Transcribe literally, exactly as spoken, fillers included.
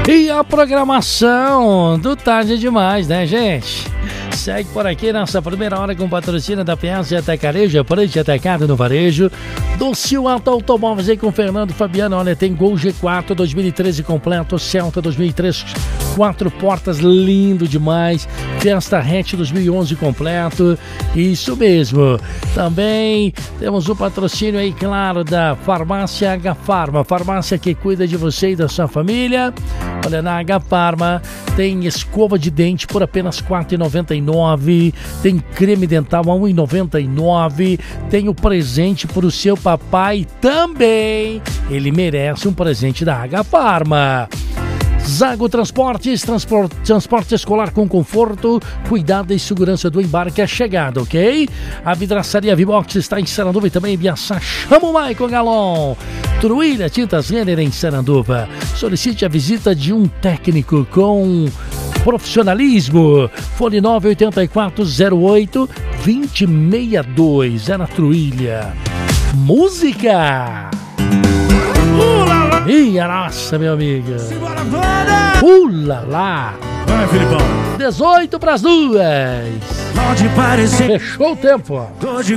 E a programação do Tarde Demais, né, gente? Segue por aqui nessa primeira hora com patrocínio da Piazza Atacarejo, Preço Atacado no Varejo, do Sil Alto Automóveis aí com Fernando Fabiano. Olha, tem Gol G quatro dois mil e treze completo, Celta dois mil e treze, quatro portas, lindo demais. Fiesta Hatch dois mil e onze completo, isso mesmo. Também temos o patrocínio aí, claro, da Farmácia H Farma, farmácia que cuida de você e da sua família. Olha, na H Farma tem escova de dente por apenas quatro reais e noventa e nove centavos, tem creme dental a um real e noventa e nove centavos, tem o presente para o seu papai também. Ele merece um presente da H Farma. Zago Transportes, transporte, transporte escolar com conforto, cuidado e segurança do embarque é chegada, ok? A vidraçaria Vibox está em Saranduva e também em Biaçá. Chama o Maicon Galon. Truília Tintas Renner em Saranduva. Solicite a visita de um técnico com profissionalismo. Fone nove oito quatro zero oito dois zero seis dois. É na Truília. Música! Minha nossa, meu amigo. Simbora, banda! Ula lá. Vai, Filipão. dezoito para as duas. Pode parecer. Fechou o tempo, ó. Tô de